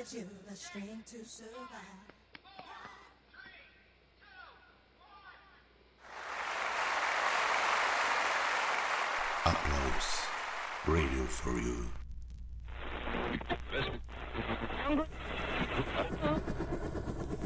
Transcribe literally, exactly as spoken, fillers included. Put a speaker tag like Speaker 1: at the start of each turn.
Speaker 1: gives you the strength to survive.
Speaker 2: Applaus. Radio for you.